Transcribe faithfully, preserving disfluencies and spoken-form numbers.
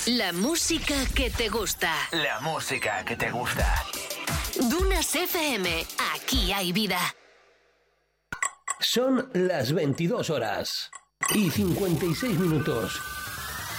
La música que te gusta. La música que te gusta. Dunas F M. Aquí hay vida. Son las veintidós horas y cincuenta y seis minutos.